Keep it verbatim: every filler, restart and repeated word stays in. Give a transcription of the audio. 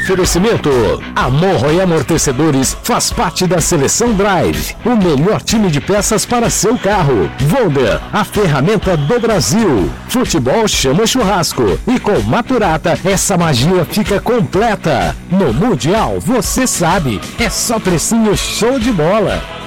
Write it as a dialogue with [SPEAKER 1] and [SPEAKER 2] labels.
[SPEAKER 1] Oferecimento: Amorro e Amortecedores faz parte da Seleção Drive, o melhor time de peças para seu carro. Volder, a ferramenta do Brasil. Futebol chama churrasco e com Maturata essa magia fica completa. No Mundial, você sabe, é só precinho show de bola.